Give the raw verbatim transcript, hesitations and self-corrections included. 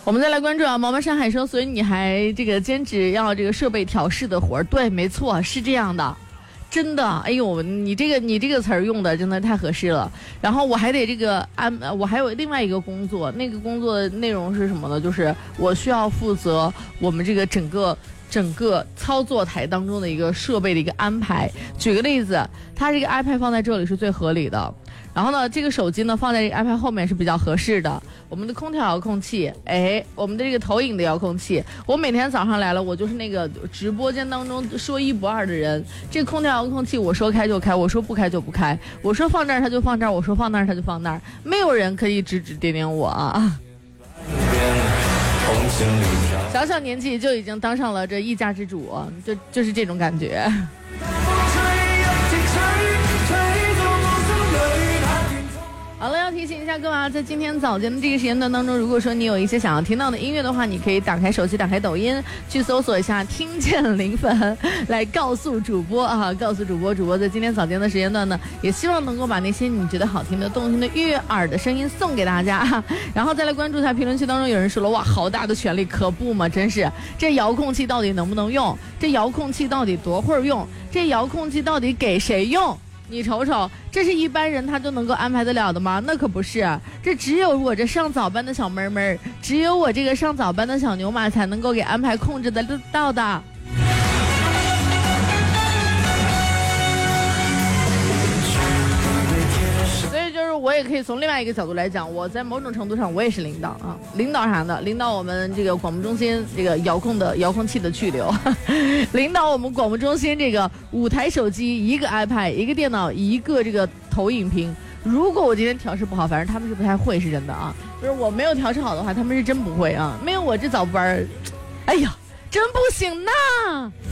我们再来关注啊，毛毛山海说，所以你还这个兼职要这个设备调试的活儿？对，没错，是这样的。真的，哎呦，你这个你这个词儿用的真的太合适了。然后我还得这个安，我还有另外一个工作，那个工作内容是什么呢？就是我需要负责我们这个整个整个操作台当中的一个设备的一个安排。举个例子，它这个 iPad 放在这里是最合理的。然后呢，这个手机呢放在这个 iPad 后面是比较合适的。我们的空调遥控器，哎，我们的这个投影的遥控器，我每天早上来了，我就是那个直播间当中说一不二的人。这个空调遥控器我说开就开，我说不开就不开，我说放这儿它就放这儿，我说放那儿它就放那儿，没有人可以指指点点我啊。小小年纪就已经当上了这一家之主，就就是这种感觉。好了，要提醒一下各位啊，在今天早间的这个时间段当中，如果说你有一些想要听到的音乐的话，你可以打开手机，打开抖音，去搜索一下听见零粉，来告诉主播啊，告诉主播，主播在今天早间的时间段呢，也希望能够把那些你觉得好听的、动听的、悦耳的声音送给大家。然后再来关注一下评论区当中有人说了，哇，好大的权力，可不嘛，真是，这遥控器到底能不能用？这遥控器到底多会儿用？这遥控器到底给谁用？你瞅瞅，这是一般人他就能够安排得了的吗？那可不是，这只有我这上早班的小妹妹，只有我这个上早班的小牛马才能够给安排控制得到的。所以就是我也可以从另外一个角度来讲，我在某种程度上我也是领导啊，领导啥的，领导我们这个广播中心这个遥控的遥控器的去留，领导我们广播中心这个五台手机，一个 iPad， 一个电脑，一个这个投影屏。如果我今天调试不好，反正他们是不太会，是真的啊，就是我没有调试好的话，他们是真不会啊，没有我这早班，哎呀，真不行呐。